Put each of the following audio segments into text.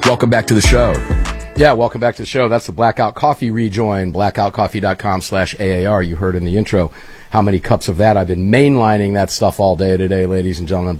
Welcome back to the show. Yeah, welcome back to the show. That's the Blackout Coffee rejoin, blackoutcoffee.com/AAR. You heard in the intro how many cups of that. I've been mainlining that stuff all day today, ladies and gentlemen.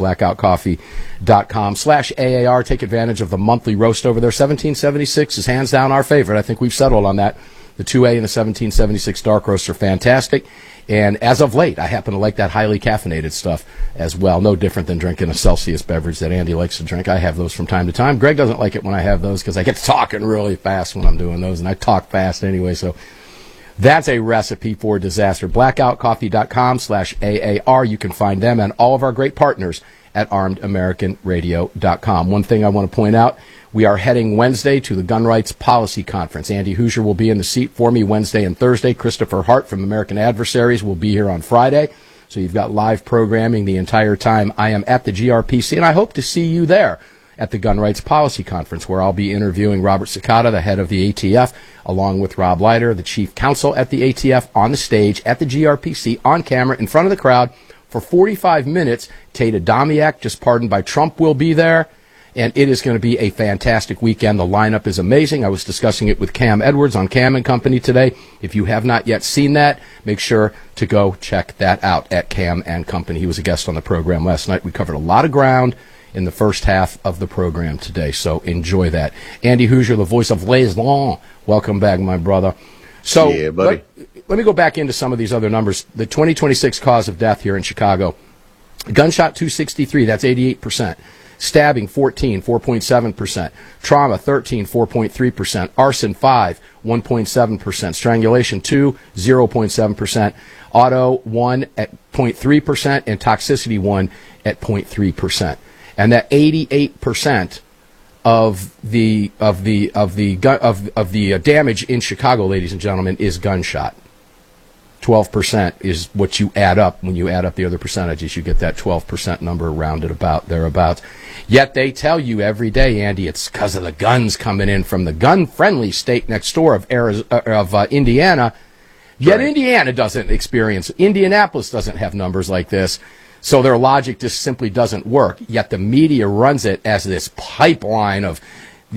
blackoutcoffee.com/AAR. Take advantage of the monthly roast over there. 1776 is hands down our favorite. I think we've settled on that. The 2A and the 1776 dark roasts are fantastic. And as of late, I happen to like that highly caffeinated stuff as well. No different than drinking a Celsius beverage that Andy likes to drink. I have those from time to time. Greg doesn't like it when I have those because I get to talking really fast when I'm doing those, and I talk fast anyway. So that's a recipe for disaster. Blackoutcoffee.com/AAR. You can find them and all of our great partners at armedamericanradio.com. One thing I want to point out, we are heading Wednesday to the Gun Rights Policy Conference. Andy Hoosier will be in the seat for me Wednesday and Thursday. Christopher Hart from American Adversaries will be here on Friday. So you've got live programming the entire time I am at the GRPC, and I hope to see you there at the Gun Rights Policy Conference, where I'll be interviewing Robert Cicada, the head of the ATF, along with Rob Leiter, the chief counsel at the ATF, on the stage at the GRPC, on camera, in front of the crowd, for 45 minutes. Tate Adamiak, just pardoned by Trump, will be there. And it is going to be a fantastic weekend. The lineup is amazing. I was discussing it with Cam Edwards on Cam & Company today. If you have not yet seen that, make sure to go check that out at Cam & Company. He was a guest on the program last night. We covered a lot of ground in the first half of the program today, so enjoy that. Andy Hoosier, the voice of L'Islam. Welcome back, my brother. So yeah, buddy. Let me go back into some of these other numbers. The 2026 cause of death here in Chicago. Gunshot 263, that's 88%. Stabbing 14, 4.7%. Trauma 13, 4.3%. Arson 5, 1.7%. Strangulation 2, 0.7%. Auto 1 at 0.3%, and toxicity 1 at 0.3%. And that 88% of the damage in Chicago, ladies and gentlemen, is gunshot. 12% is what you add up. When you add up the other percentages, you get that 12% number rounded about thereabouts. Yet they tell you every day, Andy, it's because of the guns coming in from the gun-friendly state next door of Indiana. Yet right. Indiana doesn't experience, Indianapolis doesn't have numbers like this. So their logic just simply doesn't work. Yet the media runs it as this pipeline of,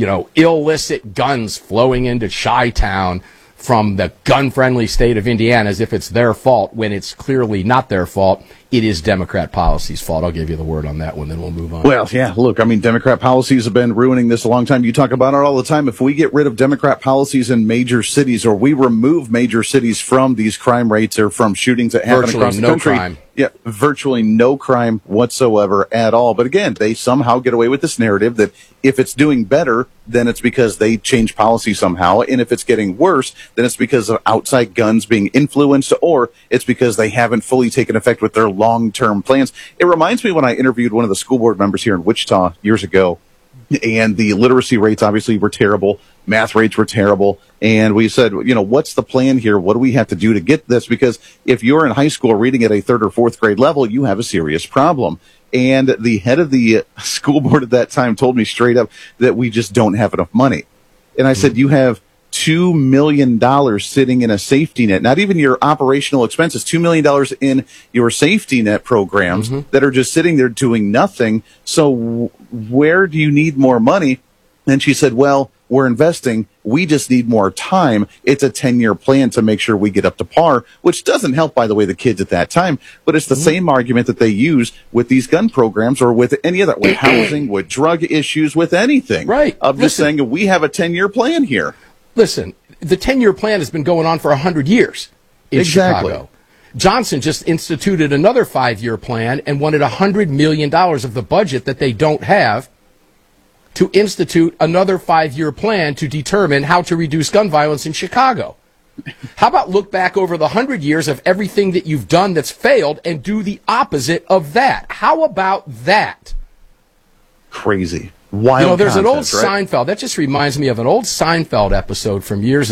illicit guns flowing into Chi-Town from the gun-friendly state of Indiana as if it's their fault, when it's clearly not their fault. It is Democrat policy's fault. I'll give you the word on that one, then we'll move on. Well, yeah, look, Democrat policies have been ruining this a long time. You talk about it all the time. If we get rid of Democrat policies in major cities, or we remove major cities from these crime rates or from shootings that happen across the country, crime. Yeah, virtually no crime whatsoever at all. But again, they somehow get away with this narrative that if it's doing better, then it's because they change policy somehow. And if it's getting worse, then it's because of outside guns being influenced, or it's because they haven't fully taken effect with their long-term plans. It reminds me when I interviewed one of the school board members here in Wichita years ago, and the literacy rates obviously were terrible. Math rates were terrible. And we said, what's the plan here? What do we have to do to get this? Because if you're in high school reading at a 3rd or 4th grade level, you have a serious problem. And the head of the school board at that time told me straight up that we just don't have enough money. And I said, you have $2 million sitting in a safety net, not even your operational expenses, $2 million in your safety net programs that are just sitting there doing nothing. So where do you need more money? And she said, well, we're investing. We just need more time. It's a 10-year plan to make sure we get up to par, which doesn't help, by the way, the kids at that time. But it's the same argument that they use with these gun programs, or with any other, with housing, with drug issues, with anything. Right. I'm just saying we have a 10-year plan here. Listen, the 10-year plan has been going on for 100 years in Chicago. Johnson just instituted another 5-year plan and wanted $100 million of the budget that they don't have to institute another 5-year plan to determine how to reduce gun violence in Chicago. How about look back over the 100 years of everything that you've done that's failed and do the opposite of that? How about that? Crazy. Wild there's an old Seinfeld. That just reminds me of an old Seinfeld episode from years